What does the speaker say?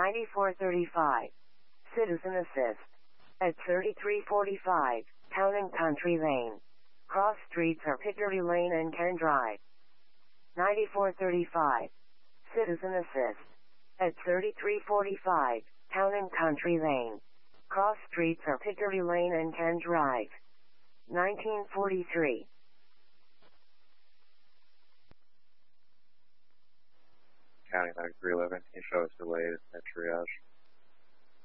9435. Citizen Assist. At 3345, Town and Country Lane. Cross streets are Pickering Lane and Ken Drive. 9435. Citizen Assist. At 3345, Town and Country Lane. Cross streets are Pickering Lane and Ken Drive. 1943. County 9311, can you show us delays at triage?